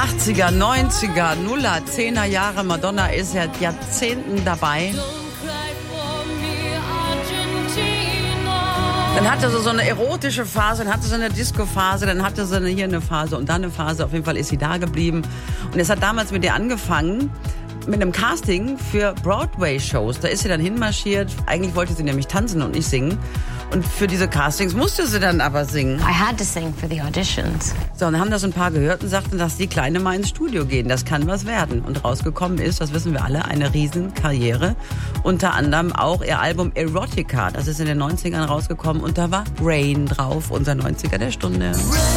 80er, 90er, Nuller, 10er Jahre. Madonna ist seit Jahrzehnten dabei. Dann hatte sie so eine erotische Phase, dann hatte sie eine Disco-Phase, dann hatte sie hier eine Phase und dann eine Phase. Auf jeden Fall ist sie da geblieben. Und es hat damals mit ihr angefangen, mit einem Casting für Broadway-Shows. Da ist sie dann hinmarschiert. Eigentlich wollte sie nämlich tanzen und nicht singen. Und für diese Castings musste sie dann aber singen. I had to sing for the auditions. So, und dann haben das ein paar gehört und sagten, dass die Kleine mal ins Studio gehen. Das kann was werden. Und rausgekommen ist, das wissen wir alle, eine Riesenkarriere. Unter anderem auch ihr Album Erotica. Das ist in den 90ern rausgekommen und da war Rain drauf, unser 90er der Stunde.